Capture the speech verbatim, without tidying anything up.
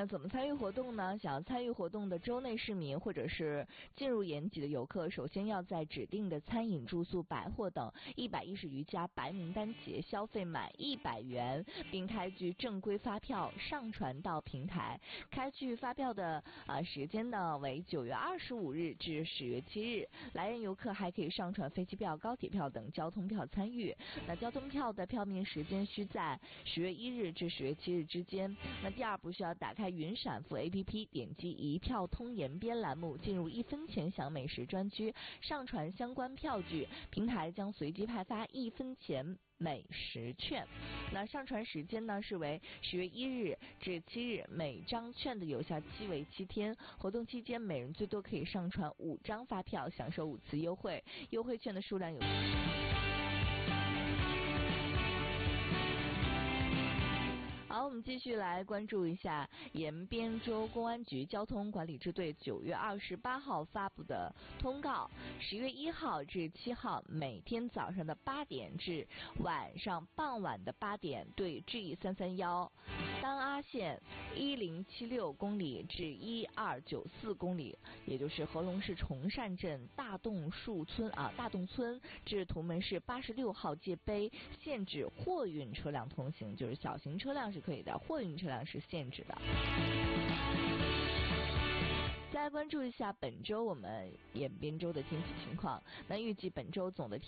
那怎么参与活动呢？想要参与活动的州内市民或者是进入延吉的游客，首先要在指定的餐饮、住宿、百货等一百一十余家白名单企业消费满一百元，并开具正规发票上传到平台。开具发票的啊、呃、时间呢为九月二十五日至十月七日。来人游客还可以上传飞机票、高铁票等交通票参与。那交通票的票面时间需在十月一日至十月七日之间。那第二步需要打开云闪付 A P P， 点击一票通延边栏目，进入一分钱享美食专区，上传相关票据，平台将随机派发一分钱美食券。那上传时间呢是为十月一日至七日，每张券的有效期为七天。活动期间每人最多可以上传五张发票，享受五次优惠，优惠券的数量有好，我们继续来关注一下延边州公安局交通管理支队九月二十八号发布的通告，十月一号至七号每天早上的八点至晚上傍晚的八点，对 G 三三一丹阿县一零七六公里至一二九四公里，也就是合龙市崇善镇大洞树村啊大洞村至图门市八十六号界碑，限制货运车辆通行，就是小型车辆是可以的，货运车辆是限制的。再关注一下本周我们延边州的天气情况，那预计本周总的